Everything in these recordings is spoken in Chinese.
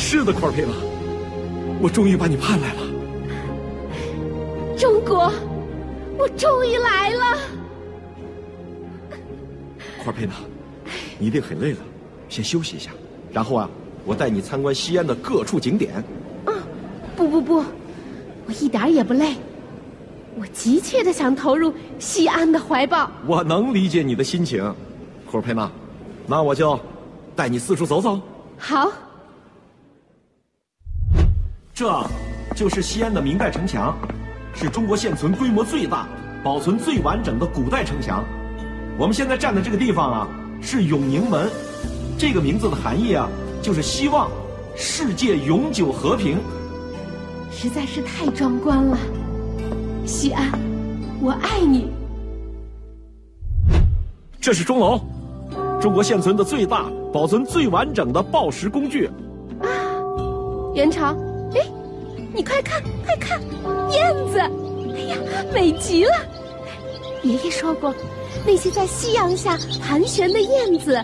是的，库尔佩娜，我终于把你盼来了。 中国，我终于来了。 库尔佩娜，你一定很累了，先休息一下，然后我带你参观西安的各处景点。 不，我一点也不累，我急切地想投入西安的怀抱。 我能理解你的心情，库尔佩娜，那我就带你四处走走。 好。 这就是西安的明代城墙，是中国现存规模最大、保存最完整的古代城墙。我们现在站的这个地方是永宁门，这个名字的含义就是希望世界永久和平。 实在是太壮观了，西安，我爱你。 这是钟楼，中国现存的最大、保存最完整的报时工具。 元朝，你快看，燕子，哎呀，美极了！爷爷说过，那些在夕阳下盘旋的燕子。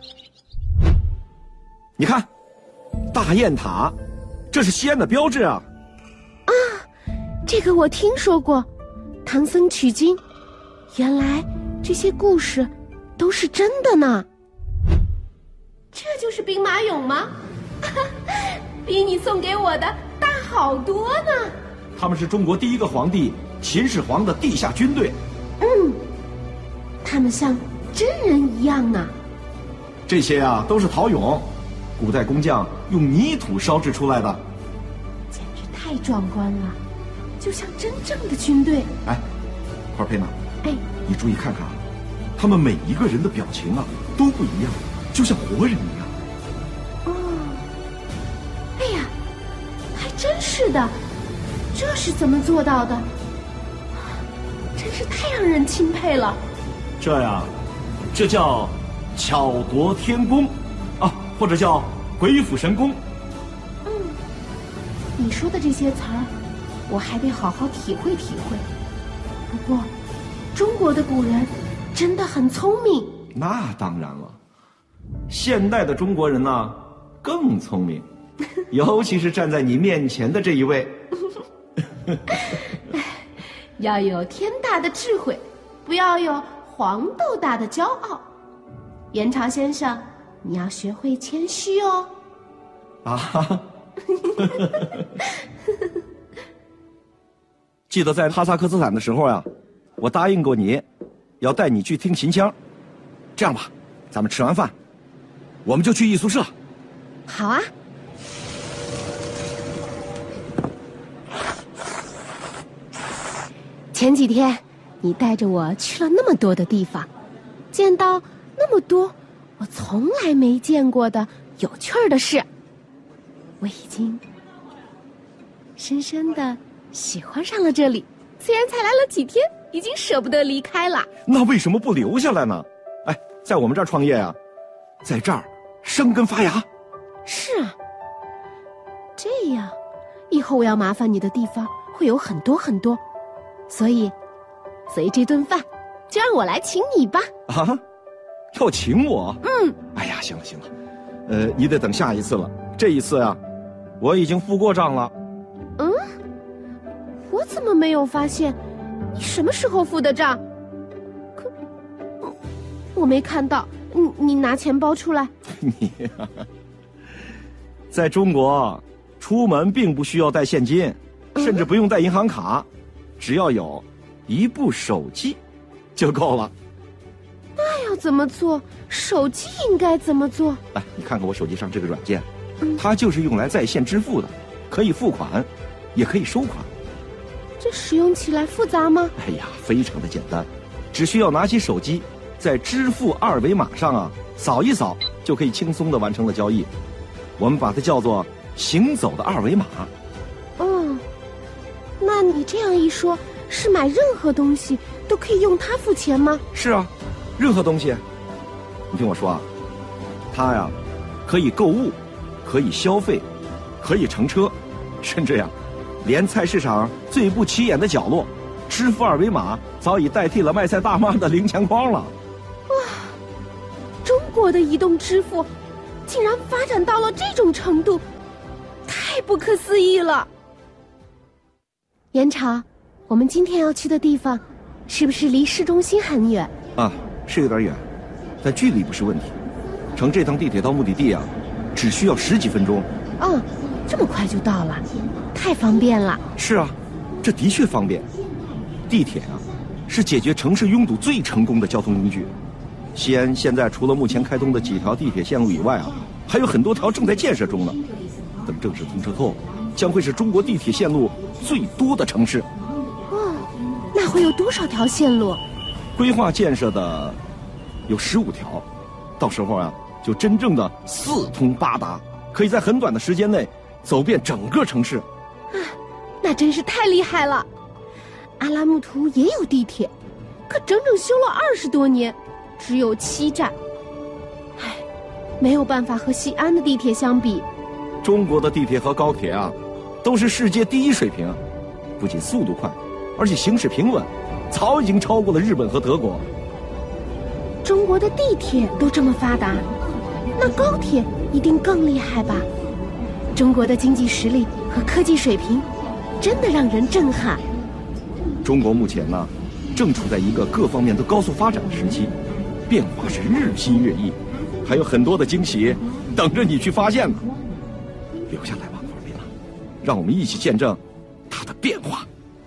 你看，大雁塔，这是西安的标志啊！ 这个我听说过，唐僧取经，原来这些故事都是真的呢。这就是兵马俑吗？比你送给我的大好多呢。 他们是中国第一个皇帝秦始皇的地下军队。 他们像真人一样呢。 这些都是陶俑，古代工匠用泥土烧制出来的， 简直太壮观了，就像真正的军队。 库尔佩娜，你注意看看他们每一个人的表情都不一样，就像活人一样。 还真是的，这是怎么做到的？真是太让人钦佩了。 这叫巧夺天工或者叫鬼斧神工。 你说的这些词儿，我还得好好体会体会。不过，中国的古人真的很聪明。 那当然了，现代的中国人更聪明，尤其是站在你面前的这一位。 要有天大的智慧，不要有黄豆大的骄傲。元朝先生，你要学会谦虚哦。 记得在哈萨克斯坦的时候我答应过你，要带你去听秦腔。这样吧，咱们吃完饭，我们就去艺术社。 好啊。前几天你带着我去了那么多的地方，见到那么多我从来没见过的有趣儿的事，我已经深深的喜欢上了这里。虽然才来了几天，已经舍不得离开了。 那为什么不留下来呢？在我们这儿创业在这儿生根发芽。 是啊，这样以后我要麻烦你的地方会有很多很多，所以这顿饭就让我来请你吧。 要请我？行了，你得等下一次了。这一次我已经付过账了。 我怎么没有发现？你什么时候付的账？可我没看到。你拿钱包出来。 你在中国出门并不需要带现金，甚至不用带银行卡，只要有一部手机就够了。 那要怎么做？手机应该怎么做？ 你看看我手机上这个软件，它就是用来在线支付的，可以付款，也可以收款。 这使用起来复杂吗？ 非常的简单，只需要拿起手机，在支付二维码上扫一扫，就可以轻松的完成了交易。我们把它叫做行走的二维码。 那你这样一说，是买任何东西都可以用它付钱吗？ 是啊，任何东西。你听我说它可以购物，可以消费，可以乘车，甚至连菜市场最不起眼的角落，支付二维码早已代替了卖菜大妈的零钱筐了。 中国的移动支付竟然发展到了这种程度， 太不可思议了。严超，我们今天要去的地方，是不是离市中心很远？ 啊，是有点远，但距离不是问题。乘这趟地铁到目的地啊，只需要10几分钟。 哦，这么快就到了，太方便了。 是啊，这的确方便。地铁啊，是解决城市拥堵最成功的交通工具。西安现在除了目前开通的几条地铁线路以外啊，还有很多条正在建设中呢。等正式通车后，将会是中国地铁线路最多的城市。 哦，那会有多少条线路？ 规划建设的有15条，到时候啊，就真正的4通8达，可以在很短的时间内走遍整个城市。 啊，那真是太厉害了！阿拉木图也有地铁，可整整修了20多年，只有7站。唉，没有办法和西安的地铁相比。 中国的地铁和高铁啊，都是世界第1水平，不仅速度快，而且行驶平稳，早已经超过了日本和德国。 中国的地铁都这么发达，那高铁一定更厉害吧？中国的经济实力和科技水平，真的让人震撼。 中国目前呢，正处在一个各方面都高速发展的时期，变化是日新月异，还有很多的惊喜等着你去发现呢。留下来吧，库尔贝娜，让我们一起见证它的变化。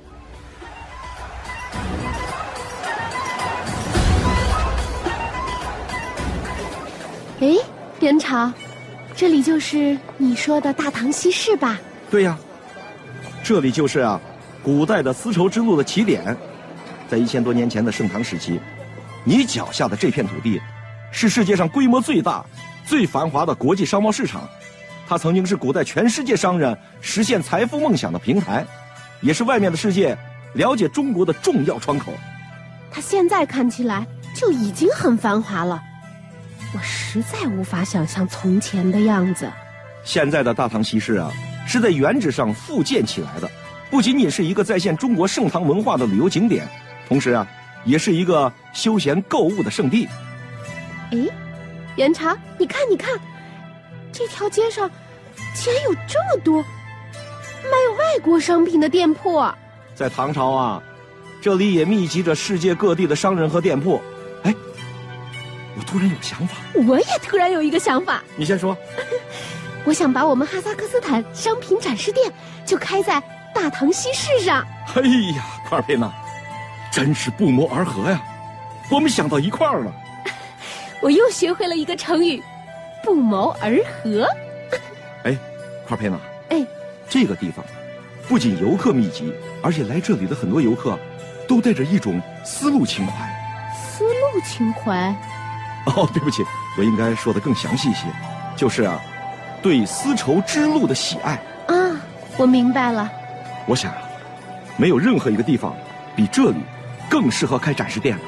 哎，元朝，这里就是你说的大唐西市吧？ 对呀，这里就是啊，古代的丝绸之路的起点。在1000多年前的盛唐时期，你脚下的这片土地，是世界上规模最大、最繁华的国际商贸市场。它曾经是古代全世界商人实现财富梦想的平台，也是外面的世界了解中国的重要窗口。 它现在看起来就已经很繁华了，我实在无法想象从前的样子。 现在的大唐西市啊，是在原址上复建起来的，不仅仅是一个再现中国盛唐文化的旅游景点，同时啊，也是一个休闲购物的圣地。 哎，元朝，你看，这条街上竟然有这么多卖外国商品的店铺啊！ 在唐朝啊，这里也密集着世界各地的商人和店铺。哎，我突然有想法。 我也突然有一个想法。 你先说。 我想把我们哈萨克斯坦商品展示店就开在大唐西市上。 哎呀，库尔贝娜，真是不谋而合呀！我们想到一块儿了。 我又学会了一个成语，不谋而合。 哎，库尔贝娜， 哎， 这个地方不仅游客密集，而且来这里的很多游客都带着一种丝路情怀。 丝路情怀？ 哦，对不起，我应该说得更详细一些，就是啊，对丝绸之路的喜爱。 啊，我明白了。 我想啊，没有任何一个地方比这里更适合开展示店了。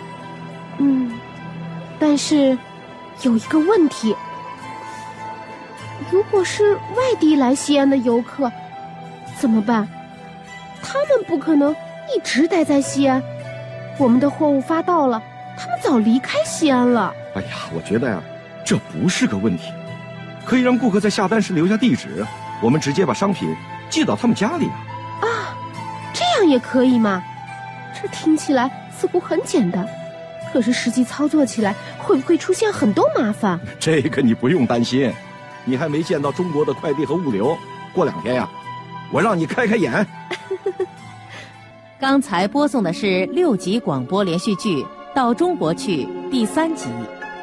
但是有一个问题，如果是外地来西安的游客怎么办？他们不可能一直待在西安，我们的货物发到了，他们早离开西安了。 哎呀，我觉得呀，这不是个问题，可以让顾客在下单时留下地址，我们直接把商品寄到他们家里啊，这样也可以吗？这听起来似乎很简单，可是实际操作起来会不会出现很多麻烦？ 这个你不用担心，你还没见到中国的快递和物流，过2天呀，我让你开开眼。 刚才播送的是6集广播连续剧《到中国去》第3集。